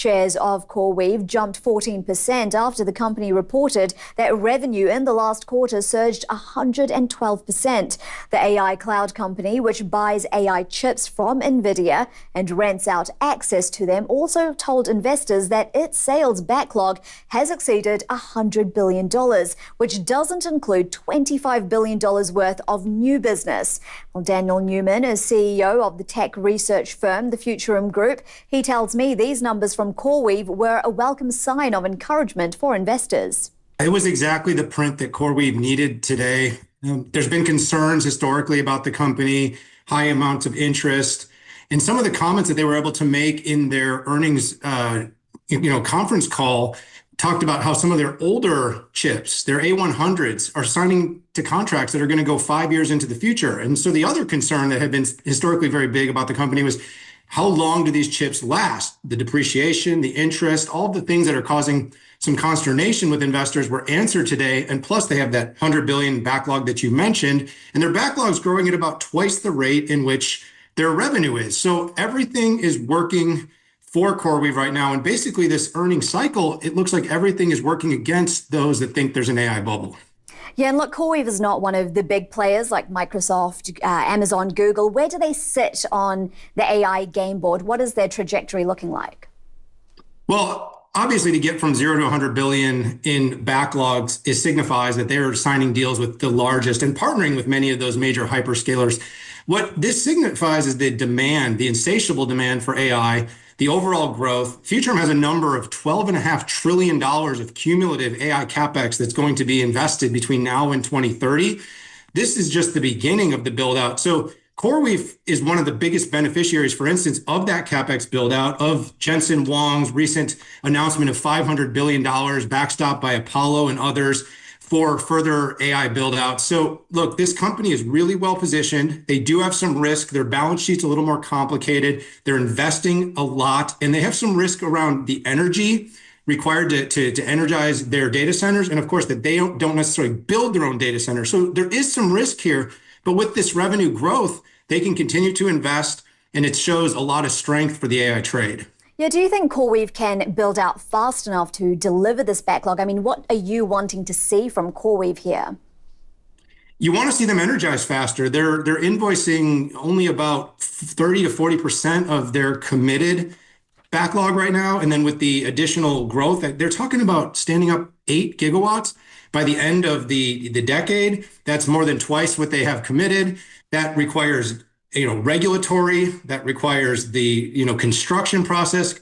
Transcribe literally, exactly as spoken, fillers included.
Shares of CoreWeave jumped fourteen percent after the company reported that revenue in the last quarter surged one hundred twelve percent. The A I cloud company, which buys A I chips from NVIDIA and rents out access to them, also told investors that its sales backlog has exceeded one hundred billion dollars, which doesn't include twenty-five billion dollars worth of new business. Well, Daniel Newman is C E O of the tech research firm, the Futurum Group. He tells me these numbers from CoreWeave were a welcome sign of encouragement for investors. It was exactly the print that CoreWeave needed today. Um, there's been concerns historically about the company, high amounts of interest, and some of the comments that they were able to make in their earnings uh, you know, conference call talked about how some of their older chips, their A one hundreds, are signing to contracts that are going to go five years into the future. And so the other concern that had been historically very big about the company was, how long do these chips last? The depreciation, the interest, all of the things that are causing some consternation with investors were answered today. And plus they have that one hundred billion backlog that you mentioned, and their backlog is growing at about twice the rate in which their revenue is. So everything is working for CoreWeave right now. And basically this earnings cycle, it looks like everything is working against those that think there's an A I bubble. Yeah, and look, CoreWeave is not one of the big players like Microsoft, uh, Amazon, Google. Where do they sit on the A I game board? What is their trajectory looking like? Well, obviously to get from zero to one hundred billion in backlogs, it signifies that they're signing deals with the largest and partnering with many of those major hyperscalers. What this signifies is the demand, the insatiable demand for A I, the overall growth. Futurum has a number of twelve point five trillion dollars of cumulative A I capex that's going to be invested between now and twenty thirty. This is just the beginning of the build out. So CoreWeave is one of the biggest beneficiaries, for instance, of that capex build out, of Jensen Huang's recent announcement of five hundred billion dollars backstopped by Apollo and others for further A I build out. So look, this company is really well positioned. They do have some risk. Their balance sheet's a little more complicated. They're investing a lot, and they have some risk around the energy required to, to, to energize their data centers. And of course that they don't, don't necessarily build their own data center. So there is some risk here, but with this revenue growth, they can continue to invest, and it shows a lot of strength for the A I trade. Yeah, do you think CoreWeave can build out fast enough to deliver this backlog? I mean, what are you wanting to see from CoreWeave here? You want to see them energize faster. They're they're invoicing only about thirty to forty percent of their committed backlog right now. And then with the additional growth, they're talking about standing up eight gigawatts by the end of the, the decade. That's more than twice what they have committed. That requires you know, regulatory, that requires the, you know, construction process.